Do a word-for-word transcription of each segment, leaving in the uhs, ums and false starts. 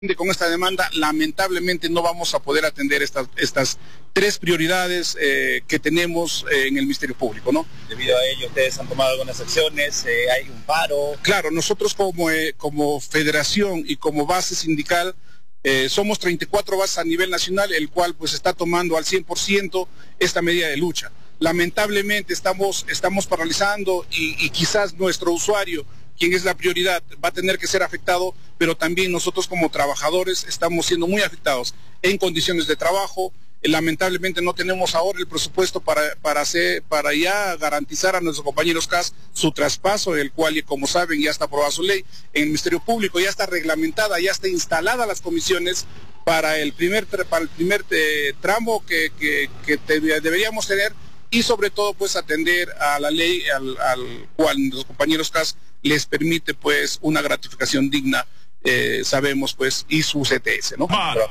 Con esta demanda, lamentablemente no vamos a poder atender estas, estas tres prioridades eh, que tenemos eh, en el Ministerio Público, ¿no? Debido a ello, ustedes han tomado algunas acciones, eh, hay un paro. Claro, nosotros como, eh, como federación y como base sindical, eh, somos treinta y cuatro bases a nivel nacional, el cual pues está tomando al cien por ciento esta medida de lucha. Lamentablemente estamos, estamos paralizando y, y quizás nuestro usuario, quien es la prioridad, va a tener que ser afectado, pero también nosotros como trabajadores estamos siendo muy afectados en condiciones de trabajo. Lamentablemente no tenemos ahora el presupuesto para, para, hacer, para ya garantizar a nuestros compañeros C A S su traspaso, el cual, como saben, ya está aprobada su ley en el Ministerio Público, ya está reglamentada, ya está instalada las comisiones para el primer, para el primer eh, tramo que, que, que te, deberíamos tener, y sobre todo pues atender a la ley al, al cual los compañeros C A S les permite pues una gratificación digna, eh, sabemos pues, y su C T S, ¿no?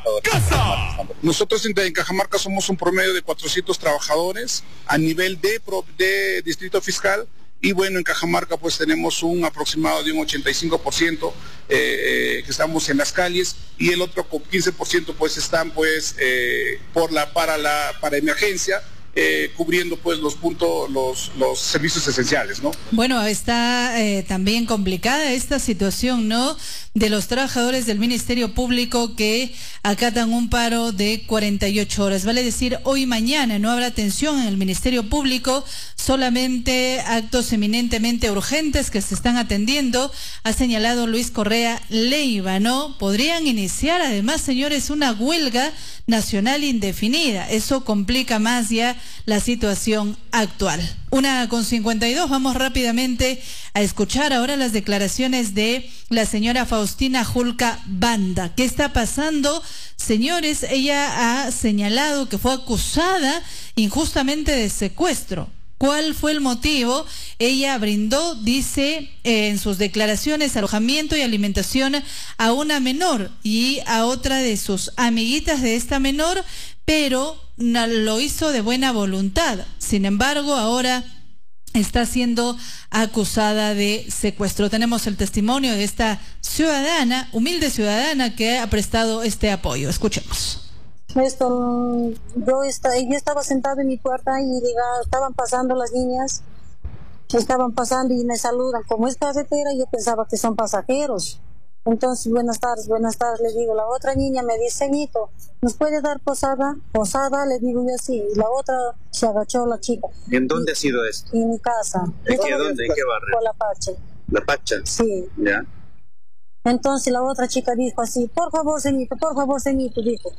Nosotros en, en Cajamarca somos un promedio de cuatrocientos trabajadores a nivel de, de distrito fiscal, y bueno, en Cajamarca pues tenemos un aproximado de un ochenta y cinco por ciento eh, que estamos en las calles, y el otro con quince por ciento pues están pues eh, por la, para la para emergencia, Eh, cubriendo pues los puntos, los, los servicios esenciales, ¿no? Bueno, está eh, también complicada esta situación, ¿no?, de los trabajadores del Ministerio Público que acatan un paro de cuarenta y ocho horas. Vale decir, hoy y mañana no habrá atención en el Ministerio Público, solamente actos eminentemente urgentes que se están atendiendo, ha señalado Luis Correa Leiva, ¿no? Podrían iniciar además, señores, una huelga nacional indefinida. Eso complica más ya la situación actual. Una con cincuenta y dos, vamos rápidamente a escuchar ahora las declaraciones de la señora Faustina Julca Banda. ¿Qué está pasando? Señores, ella ha señalado que fue acusada injustamente de secuestro. ¿Cuál fue el motivo? Ella brindó, dice, eh, en sus declaraciones, alojamiento y alimentación a una menor y a otra de sus amiguitas de esta menor, pero lo hizo de buena voluntad. Sin embargo, ahora está siendo acusada de secuestro. Tenemos el testimonio de esta ciudadana, humilde ciudadana, que ha prestado este apoyo. Escuchemos. Esto, yo, está, yo estaba sentado en mi puerta y diga, estaban pasando las niñas, estaban pasando y me saludan. Como es carretera, yo pensaba que son pasajeros. Entonces, buenas tardes, buenas tardes, le digo. La otra niña me dice, Ñito, ¿nos puede dar posada? Posada, le digo yo así. Y la otra se agachó, la chica. ¿Y en dónde y, ha sido esto? En mi casa. ¿En qué, dónde? ¿En qué barrio? Por La Pacha. ¿La Pacha? Sí. Ya. Entonces la otra chica dijo así, por favor, señorito, por favor, señorito, dijo.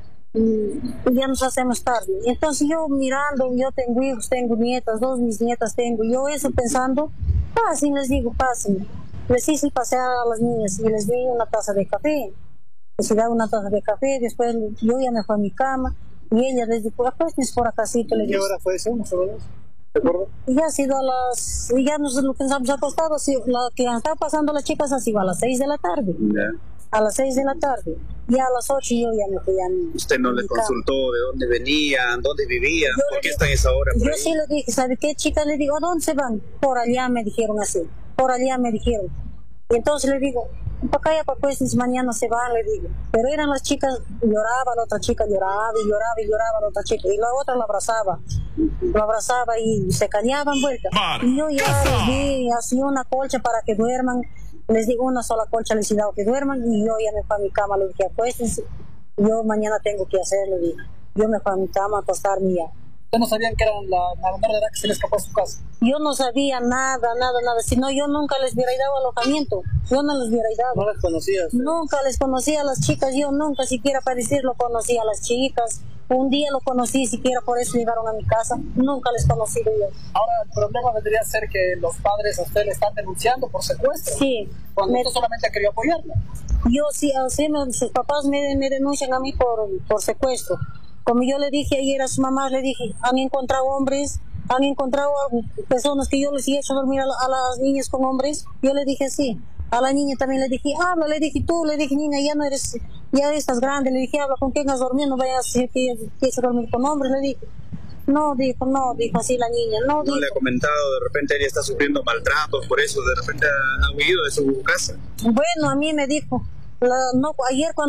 Y ya nos hacemos tarde. Entonces yo mirando, yo tengo hijos, tengo nietas, dos mis nietas tengo, yo eso pensando, pasen, les digo, pasen. Les hice pasear a las niñas y les di una taza de café. Les da una taza de café, después yo ya me fui a mi cama y ella les dijo, acuéstense por acá. ¿Qué hora fue eso? ¿No ¿Te acuerdas? Y ya ha sido a las, y ya nos pensamos acostado, así, la que estaba pasando las chicas así a las seis de la tarde. Yeah. A las seis de la tarde. Y a las ocho yo ya me fui a mi ¿Usted no le consultó de dónde venían, dónde vivían? Yo ¿Por qué dije, están a esa hora? Yo ahí? sí le dije, ¿sabe qué, chica? Le digo, ¿a dónde se van? Por allá me dijeron así. Por allá me dijeron. Y entonces le digo, para acá ya para pues mañana se van, le digo. Pero eran las chicas, lloraba, la otra chica lloraba y lloraba y lloraba la otra chica. Y la otra la abrazaba. Lo abrazaba y se cañaban vuelta. Y yo ya les di así una colcha para que duerman. Les digo una sola colcha, les he dado que duerman. Y yo ya me fui a mi cama, le dije, acuéstense. Yo mañana tengo que hacer, le dije. Yo me fui a mi cama a acostarme ya. ¿Ustedes no sabían que eran la, la menor de edad que se les escapó a su casa? Yo no sabía nada, nada, nada. Si no, yo nunca les hubiera dado alojamiento. Yo no les hubiera dado. ¿No las conocías? Nunca les conocía a las chicas. Yo nunca siquiera para decirlo conocía a las chicas. Un día lo conocí, siquiera por eso llegaron a mi casa. Nunca les conocí yo. Ahora, el problema vendría a ser que los padres a usted le están denunciando por secuestro. Sí. Cuando me... usted solamente ha querido apoyarla. Yo sí, así me, sus papás me, me denuncian a mí por, por secuestro. Como yo le dije ayer a su mamá, le dije, han encontrado hombres, han encontrado personas que yo les he hecho dormir a, la, a las niñas con hombres. Yo le dije sí. A la niña también le dije, habla, le dije tú, le dije, niña, ya no eres, ya estás grande, le dije, habla con quién has dormido, no vayas a decir que he hecho dormir con hombres, le dije. No, dijo, no, dijo así la niña, no, ¿No dijo. le ha comentado, de repente ella está sufriendo maltratos, por eso de repente ha huido de su casa? Bueno, a mí me dijo, La- no, ayer cuando